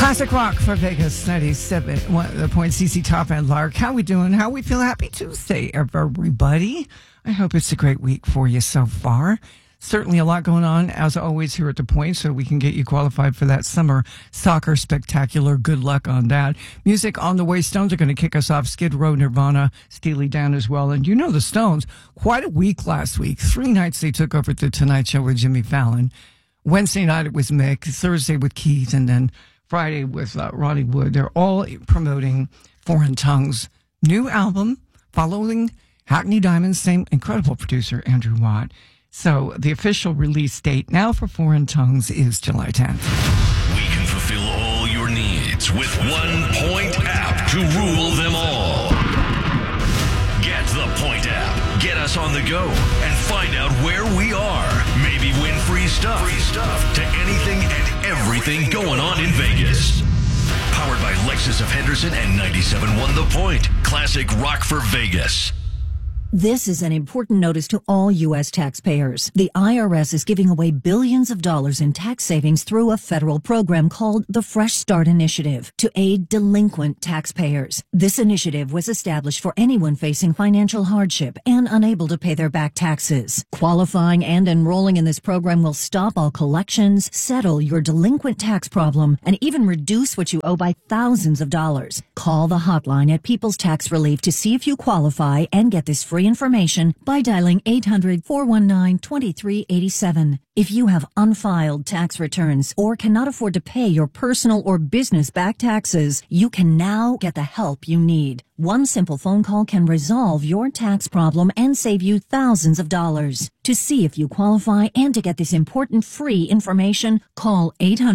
Classic rock for Vegas 97. The point CC Top and Lark. How we doing? How we feel? Happy Tuesday, everybody. I hope it's a great week for you so far. Certainly a lot going on, as always, here at The Point, so we can get you qualified for that summer soccer spectacular. Good luck on that. Music on the way. Stones are going to kick us off. Skid Row, Nirvana, Steely Dan as well. And you know the Stones, quite a week last week. 3 nights they took over The Tonight Show with Jimmy Fallon. Wednesday night it was Mick. Thursday with Keith. And then Friday with Ronnie Wood. They're all promoting Foreign Tongues' new album, following Hackney Diamonds' same incredible producer, Andrew Watt. So the official release date now for Foreign Tongues is July 10th. We can fulfill all your needs with one Point app to rule them all. Get the Point app. Get us on the go and find out where we are. Maybe win free stuff to anything and everything going on in Vegas. Powered by Lexus of Henderson and 97.1 The Point. Classic rock for Vegas. This is an important notice to all U.S. taxpayers. The IRS is giving away billions of dollars in tax savings through a federal program called the Fresh Start Initiative to aid delinquent taxpayers. This initiative was established for anyone facing financial hardship and unable to pay their back taxes. Qualifying and enrolling in this program will stop all collections, settle your delinquent tax problem, and even reduce what you owe by thousands of dollars. Call the hotline at People's Tax Relief to see if you qualify and get this free information by dialing 800-419-2387. If you have unfiled tax returns or cannot afford to pay your personal or business back taxes, you can now get the help you need. One simple phone call can resolve your tax problem and save you thousands of dollars. To see if you qualify and to get this important free information, call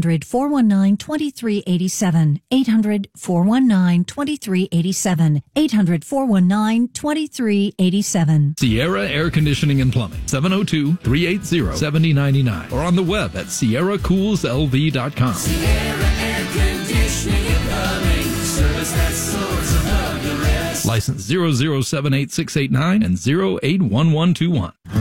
800-419-2387. 800-419-2387. 800-419-2387. Sierra Air Conditioning and Plumbing, 702-380-7099, or on the web at sierracoolslv.com. Sierra Air Conditioning and Plumbing, service that soars above the rest. License 0078689 and 081121.